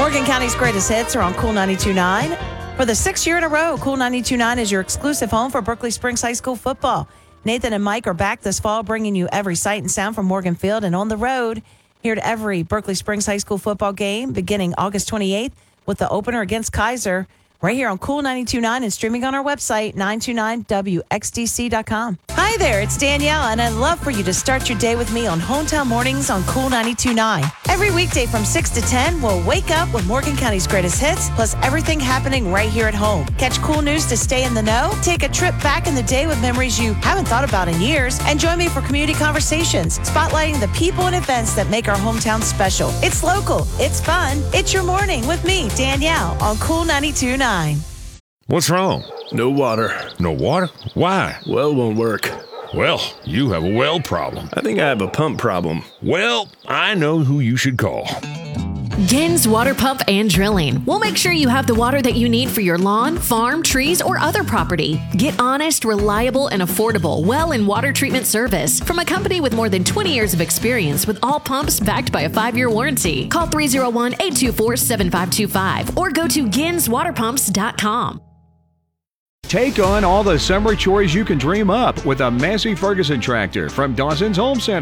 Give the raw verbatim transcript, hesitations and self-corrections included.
Morgan County's greatest hits are on Cool ninety-two point nine. For the sixth year in a row, Cool ninety-two point nine is your exclusive home for Berkeley Springs High School football. Nathan and Mike are back this fall, bringing you every sight and sound from Morgan Field and on the road. Here to every Berkeley Springs High School football game beginning August twenty-eighth with the opener against Kaiser. Right here on Cool ninety-two point nine and streaming on our website, nine two nine W X D C dot com. Hi there, it's Danielle, and I'd love for you to start your day with me on Hometown Mornings on Cool ninety-two point nine. Every weekday from six to ten, we'll wake up with Morgan County's greatest hits, plus everything happening right here at home. Catch cool news to stay in the know, take a trip back in the day with memories you haven't thought about in years, and join me for community conversations, spotlighting the people and events that make our hometown special. It's local, it's fun, it's your morning with me, Danielle, on Cool ninety-two point nine. What's wrong? No water. No water? Why? Well won't work. Well, you have a well problem. I think I have a pump problem. Well, I know who you should call. Gins Water Pump and Drilling. We'll make sure you have the water that you need for your lawn, farm, trees, or other property. Get honest, reliable, and affordable well and water treatment service from a company with more than twenty years of experience with all pumps backed by a five-year warranty. Call three oh one, eight two four, seven five two five or go to gins water pumps dot com. Take on all the summer chores you can dream up with a Massey Ferguson tractor from Dawson's Home Center.